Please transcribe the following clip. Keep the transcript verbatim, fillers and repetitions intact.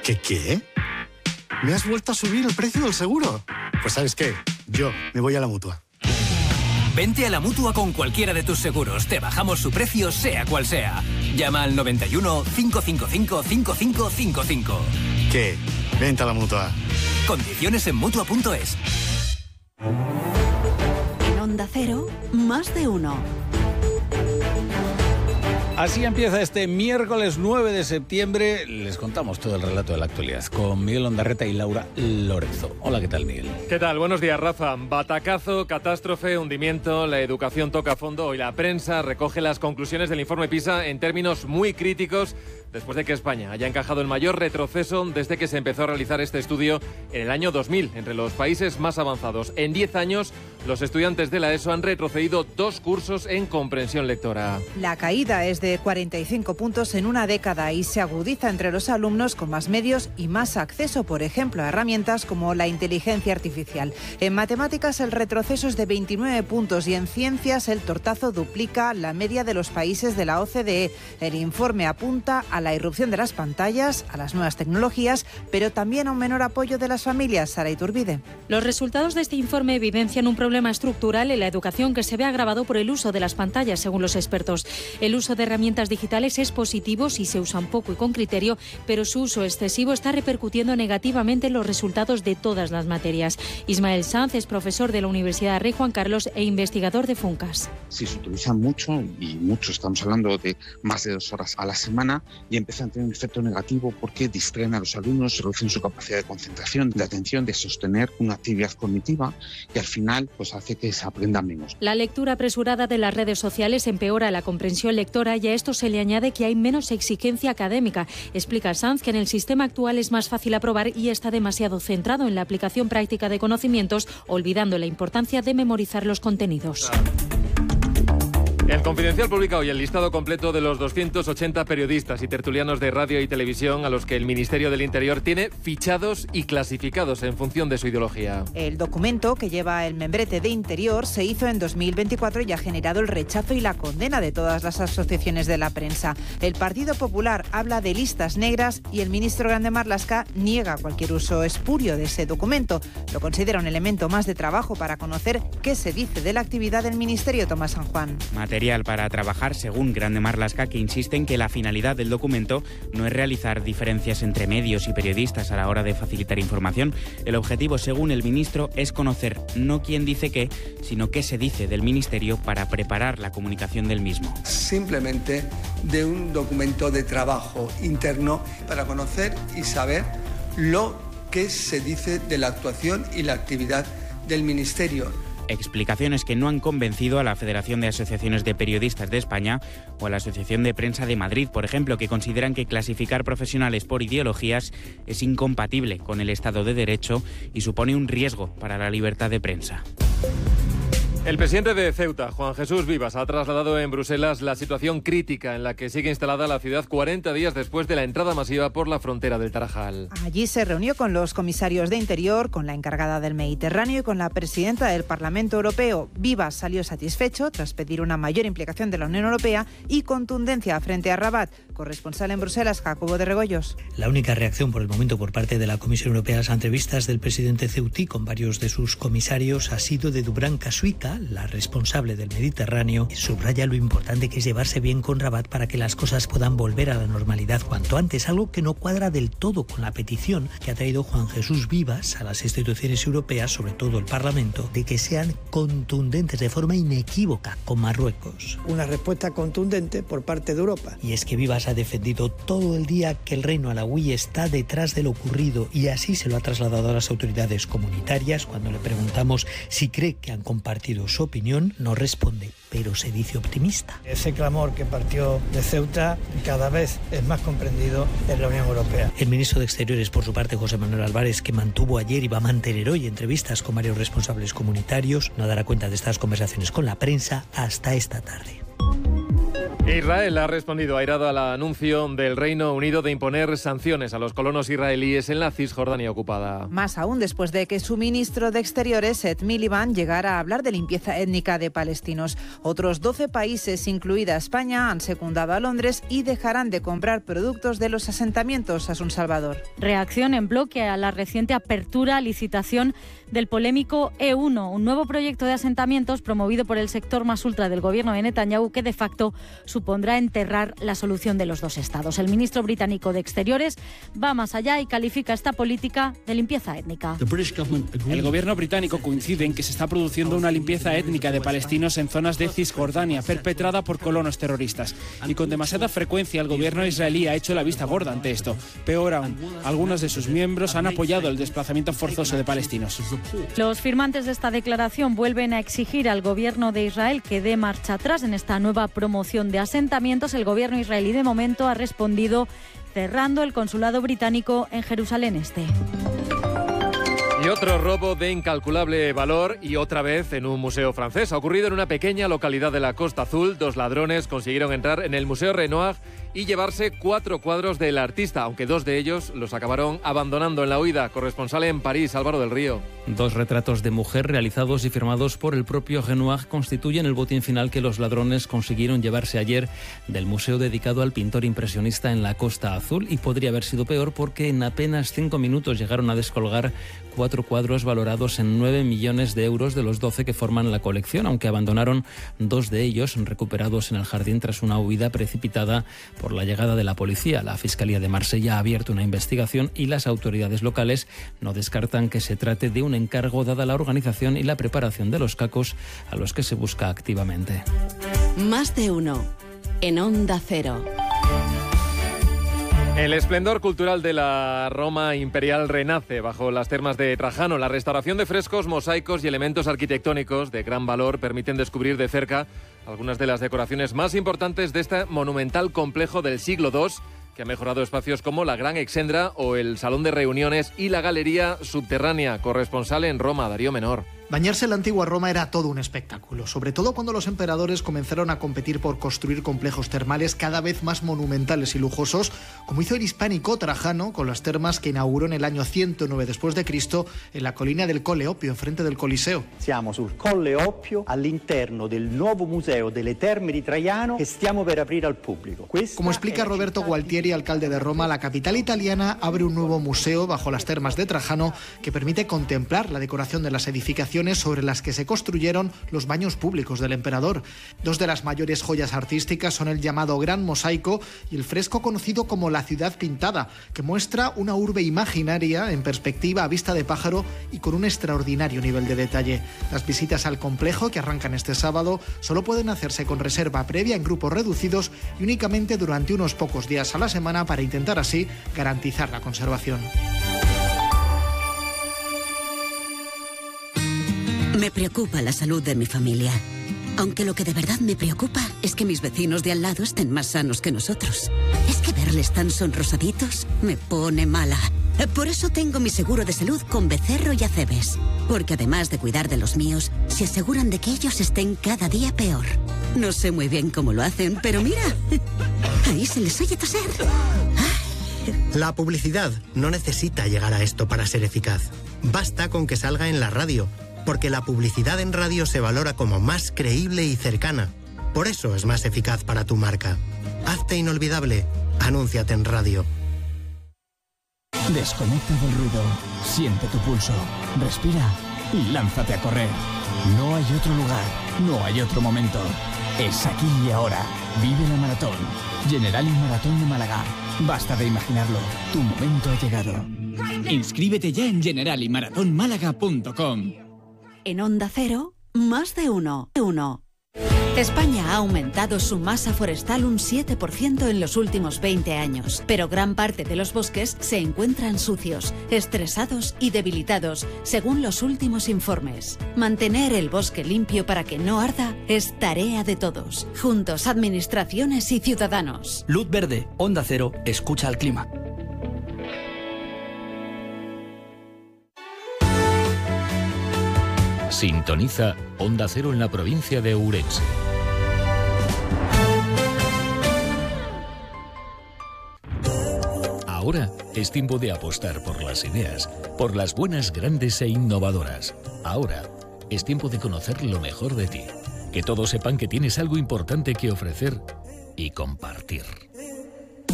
¿Qué qué? ¿Me has vuelto a subir el precio del seguro? Pues ¿sabes qué? Yo me voy a la Mutua. Vente a la Mutua con cualquiera de tus seguros. Te bajamos su precio, sea cual sea. Llama al noventa y uno, cinco cinco cinco, cinco cinco cinco cinco. ¿Qué? Vente a la Mutua. Condiciones en Mutua punto es. En Onda Cero, más de uno. Así empieza este miércoles nueve de septiembre. Les contamos todo el relato de la actualidad con Miguel Ondarreta y Laura Lorenzo. Hola, ¿qué tal, Miguel? ¿Qué tal? Buenos días, Rafa. Batacazo, catástrofe, hundimiento, la educación toca a fondo. Hoy la prensa recoge las conclusiones del informe PISA en términos muy críticos después de que España haya encajado el mayor retroceso desde que se empezó a realizar este estudio en el año dos mil, entre los países más avanzados. En diez años, los estudiantes de la ESO han retrocedido dos cursos en comprensión lectora. La caída es de cuarenta y cinco puntos en una década y se agudiza entre los alumnos con más medios y más acceso, por ejemplo, a herramientas como la inteligencia artificial. En matemáticas el retroceso es de veintinueve puntos y en ciencias el tortazo duplica la media de los países de la O C D E. El informe apunta a la irrupción de las pantallas, a las nuevas tecnologías, pero también a un menor apoyo de las familias. Sara Iturbide. Los resultados de este informe evidencian un problema estructural en la educación que se ve agravado por el uso de las pantallas, según los expertos. El uso de herramientas digitales es positivo si se usan poco y con criterio, pero su uso excesivo está repercutiendo negativamente en los resultados de todas las materias. Ismael Sanz es profesor de la Universidad Rey Juan Carlos e investigador de FUNCAS. Si se utilizan mucho, y mucho, estamos hablando de más de dos horas a la semana, y empiezan a tener un efecto negativo porque distraen a los alumnos, reducen su capacidad de concentración, de atención, de sostener una actividad cognitiva y al final pues hace que se aprenda menos. La lectura apresurada de las redes sociales empeora la comprensión lectora y a esto se le añade que hay menos exigencia académica. Explica Sanz que en el sistema actual es más fácil aprobar y está demasiado centrado en la aplicación práctica de conocimientos, olvidando la importancia de memorizar los contenidos. El Confidencial publica hoy el listado completo de los doscientos ochenta periodistas y tertulianos de radio y televisión a los que el Ministerio del Interior tiene fichados y clasificados en función de su ideología. El documento, que lleva el membrete de Interior, se hizo en dos mil veinticuatro y ha generado el rechazo y la condena de todas las asociaciones de la prensa. El Partido Popular habla de listas negras y el ministro Grande Marlaska niega cualquier uso espurio de ese documento. Lo considera un elemento más de trabajo para conocer qué se dice de la actividad del Ministerio. Tomás San Juan. Material para trabajar, según Grande Marlaska, que insiste en que la finalidad del documento no es realizar diferencias entre medios y periodistas a la hora de facilitar información. El objetivo, según el ministro, es conocer no quién dice qué, sino qué se dice del Ministerio para preparar la comunicación del mismo. Simplemente de un documento de trabajo interno para conocer y saber lo que se dice de la actuación y la actividad del Ministerio. Explicaciones que no han convencido a la Federación de Asociaciones de Periodistas de España o a la Asociación de Prensa de Madrid, por ejemplo, que consideran que clasificar profesionales por ideologías es incompatible con el Estado de Derecho y supone un riesgo para la libertad de prensa. El presidente de Ceuta, Juan Jesús Vivas, ha trasladado en Bruselas la situación crítica en la que sigue instalada la ciudad cuarenta días después de la entrada masiva por la frontera del Tarajal. Allí se reunió con los comisarios de Interior, con la encargada del Mediterráneo y con la presidenta del Parlamento Europeo. Vivas salió satisfecho tras pedir una mayor implicación de la Unión Europea y contundencia frente a Rabat. Corresponsal en Bruselas, Jacobo de Regoyos. La única reacción por el momento por parte de la Comisión Europea a las entrevistas del presidente ceutí con varios de sus comisarios ha sido de Dubravka Šuica, la responsable del Mediterráneo. Subraya lo importante que es llevarse bien con Rabat para que las cosas puedan volver a la normalidad cuanto antes, algo que no cuadra del todo con la petición que ha traído Juan Jesús Vivas a las instituciones europeas, sobre todo el Parlamento, de que sean contundentes de forma inequívoca con Marruecos. Una respuesta contundente por parte de Europa. Y es que Vivas ha defendido todo el día que el reino alauí está detrás de lo ocurrido y así se lo ha trasladado a las autoridades comunitarias. Cuando le preguntamos si cree que han compartido su opinión, no responde, pero se dice optimista. Ese clamor que partió de Ceuta cada vez es más comprendido en la Unión Europea. El ministro de Exteriores, por su parte, José Manuel Álvarez, que mantuvo ayer y va a mantener hoy entrevistas con varios responsables comunitarios, no dará cuenta de estas conversaciones con la prensa hasta esta tarde. Israel ha respondido airado al anuncio del Reino Unido de imponer sanciones a los colonos israelíes en la Cisjordania ocupada. Más aún después de que su ministro de Exteriores, Ed Miliband, llegara a hablar de limpieza étnica de palestinos. Otros doce países, incluida España, han secundado a Londres y dejarán de comprar productos de los asentamientos. Asun Salvador. Reacción en bloque a la reciente apertura a licitación del polémico E uno, un nuevo proyecto de asentamientos promovido por el sector más ultra del gobierno de Netanyahu que de facto supondrá enterrar la solución de los dos estados. El ministro británico de Exteriores va más allá y califica esta política de limpieza étnica. El gobierno británico coincide en que se está produciendo una limpieza étnica de palestinos en zonas de Cisjordania perpetrada por colonos terroristas. Y con demasiada frecuencia el gobierno israelí ha hecho la vista gorda ante esto. Peor aún, algunos de sus miembros han apoyado el desplazamiento forzoso de palestinos. Los firmantes de esta declaración vuelven a exigir al gobierno de Israel que dé marcha atrás en esta nueva promoción de asentamientos. El gobierno israelí de momento ha respondido cerrando el consulado británico en Jerusalén Este. Y otro robo de incalculable valor y otra vez en un museo francés. Ha ocurrido en una pequeña localidad de la Costa Azul. Dos ladrones consiguieron entrar en el Museo Renoir y llevarse cuatro cuadros del artista, aunque dos de ellos los acabaron abandonando en la huida. Corresponsal en París, Álvaro del Río. Dos retratos de mujer realizados y firmados por el propio Renoir constituyen el botín final que los ladrones consiguieron llevarse ayer del museo dedicado al pintor impresionista en la Costa Azul, y podría haber sido peor porque en apenas cinco minutos llegaron a descolgar cuatro cuadros valorados en nueve millones de euros de los doce que forman la colección, aunque abandonaron dos de ellos recuperados en el jardín tras una huida precipitada por la llegada de la policía. La Fiscalía de Marsella ha abierto una investigación y las autoridades locales no descartan que se trate de un encargo dada la organización y la preparación de los cacos a los que se busca activamente. Más de uno en Onda Cero. El esplendor cultural de la Roma imperial renace bajo las termas de Trajano. La restauración de frescos, mosaicos y elementos arquitectónicos de gran valor permiten descubrir de cerca algunas de las decoraciones más importantes de este monumental complejo del siglo segundo, que ha mejorado espacios como la Gran Exendra o el Salón de Reuniones y la Galería Subterránea. Corresponsal en Roma, Darío Menor. Bañarse en la antigua Roma era todo un espectáculo, sobre todo cuando los emperadores comenzaron a competir por construir complejos termales cada vez más monumentales y lujosos, como hizo el hispánico Trajano con las termas que inauguró en el año ciento nueve después de Cristo en la colina del Colle Oppio, enfrente del Coliseo. Siamo sul Colle Oppio, all'interno del nuovo museo delle Terme di Traiano che stiamo per aprire al pubblico. Como explica Roberto Gualtieri, alcalde de Roma, la capital italiana abre un nuevo museo bajo las termas de Trajano que permite contemplar la decoración de las edificaciones sobre las que se construyeron los baños públicos del emperador. Dos de las mayores joyas artísticas son el llamado Gran Mosaico y el fresco conocido como La Ciudad Pintada, que muestra una urbe imaginaria en perspectiva a vista de pájaro y con un extraordinario nivel de detalle. Las visitas al complejo, que arrancan este sábado, solo pueden hacerse con reserva previa en grupos reducidos y únicamente durante unos pocos días a la semana para intentar así garantizar la conservación. Me preocupa la salud de mi familia. Aunque lo que de verdad me preocupa es que mis vecinos de al lado estén más sanos que nosotros. Es que verles tan sonrosaditos me pone mala. Por eso tengo mi seguro de salud con Becerro y Acebes. Porque además de cuidar de los míos, se aseguran de que ellos estén cada día peor. No sé muy bien cómo lo hacen, pero mira, ahí se les oye toser. La publicidad no necesita llegar a esto para ser eficaz. Basta con que salga en la radio, porque la publicidad en radio se valora como más creíble y cercana. Por eso es más eficaz para tu marca. Hazte inolvidable. Anúnciate en radio. Desconecta del ruido. Siente tu pulso. Respira y lánzate a correr. No hay otro lugar. No hay otro momento. Es aquí y ahora. Vive la maratón. Generali Maratón de Málaga. Basta de imaginarlo. Tu momento ha llegado. Inscríbete ya en generali maratón málaga punto com. En Onda Cero, más de uno. uno. España ha aumentado su masa forestal un siete por ciento en los últimos veinte años, pero gran parte de los bosques se encuentran sucios, estresados y debilitados, según los últimos informes. Mantener el bosque limpio para que no arda es tarea de todos, juntos administraciones y ciudadanos. Luz verde, Onda Cero, escucha al clima. Sintoniza Onda Cero en la provincia de Ourense. Ahora es tiempo de apostar por las ideas, por las buenas, grandes e innovadoras. Ahora es tiempo de conocer lo mejor de ti. Que todos sepan que tienes algo importante que ofrecer y compartir.